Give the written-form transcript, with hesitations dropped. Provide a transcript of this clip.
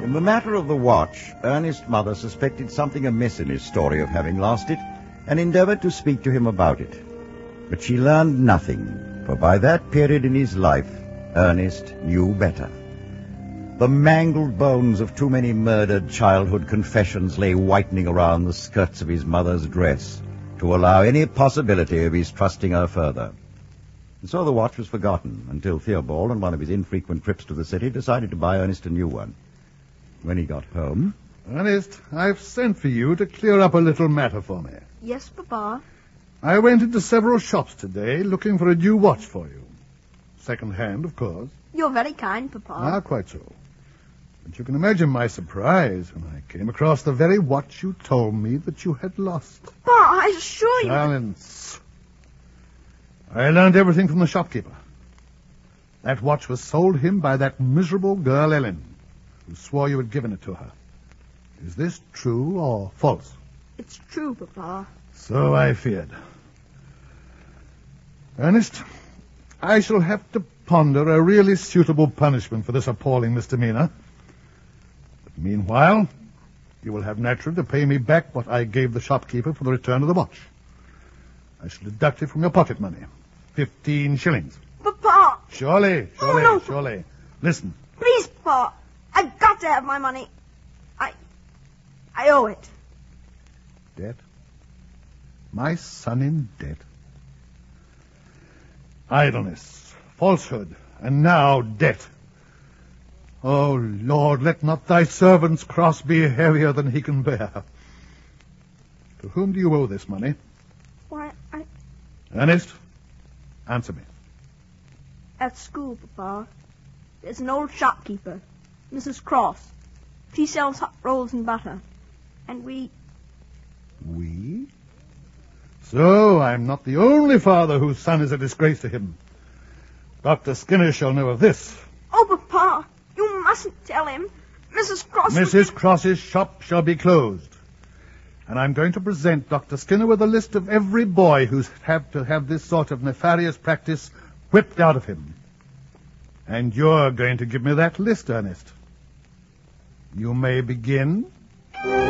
In the matter of the watch, Ernest's mother suspected something amiss in his story of having lost it, and endeavored to speak to him about it. But she learned nothing, for by that period in his life, Ernest knew better. The mangled bones of too many murdered childhood confessions lay whitening around the skirts of his mother's dress to allow any possibility of his trusting her further. And so the watch was forgotten until Theobald, on one of his infrequent trips to the city, decided to buy Ernest a new one. When he got home... Ernest, I've sent for you to clear up a little matter for me. Yes, Papa. I went into several shops today looking for a new watch for you. Second-hand, of course. You're very kind, Papa. Quite so. But you can imagine my surprise when I came across the very watch you told me that you had lost. Papa, I assure you... Silence. I learned everything from the shopkeeper. That watch was sold him by that miserable girl Ellen, who swore you had given it to her. Is this true or false? It's true, Papa. So I feared. Ernest, I shall have to ponder a really suitable punishment for this appalling misdemeanor. But meanwhile, you will have naturally to pay me back what I gave the shopkeeper for the return of the watch. I shall deduct it from your pocket money. 15 shillings. Papa! Surely. No. Listen. Please, Papa. I've got to have my money. I owe it. Debt? My son in debt? Idleness, falsehood, and now debt. Oh, Lord, let not thy servant's cross be heavier than he can bear. To whom do you owe this money? Why, Ernest, answer me. At school, Papa. There's an old shopkeeper, Mrs. Cross. She sells hot rolls and butter. And we? So I'm not the only father whose son is a disgrace to him. Dr. Skinner shall know of this. Oh, Papa, you mustn't tell him. Mrs. Cross's shop shall be closed. And I'm going to present Dr. Skinner with a list of every boy who's had to have this sort of nefarious practice whipped out of him. And you're going to give me that list, Ernest. You may begin.